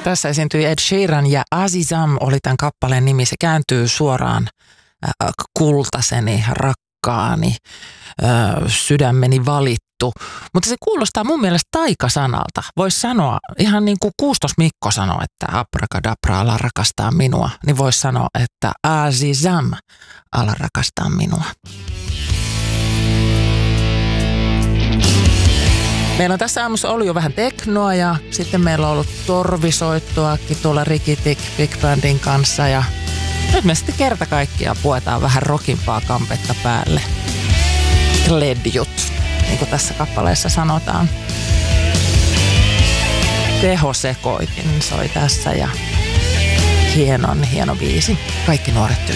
Tässä esiintyi Ed Sheeran ja Azizam oli tämän kappaleen nimi. Se kääntyy suoraan kultaseni, rakkaani, sydämeni valittu. Mutta se kuulostaa mun mielestä taikasanalta. Voisi sanoa, ihan niin kuin Kuustos Mikko sanoi, että abrakadabra, ala rakastaa minua. Niin voisi sanoa, että Azizam, ala rakastaa minua. Meillä on tässä aamussa ollut jo vähän teknoa ja sitten meillä on ollut torvisoittoakin tuolla Rikitik Big Bandin kanssa ja nyt me sitten kerta kaikkiaan puetaan vähän rockimpaa kampetta päälle. Kledjut, niin kuin tässä kappaleessa sanotaan. Tehosekoitin soi tässä ja hieno biisi. Kaikki nuoret tykkää.